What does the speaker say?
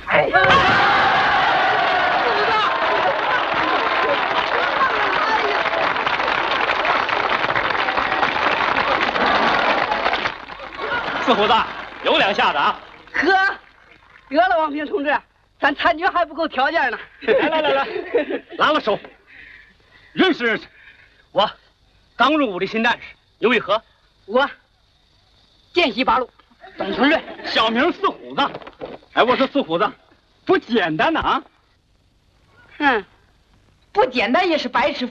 哎！ 四虎子，有两下子啊！ 呵，得了，王平同志，咱参军还不够条件呢。 来，拉了手。认识认识，我刚入伍的新战士，你为何？ 我见习八路，董存瑞， 小名四虎子。哎，我说四虎子，不简单呐啊！ 不简单也是白吃饭。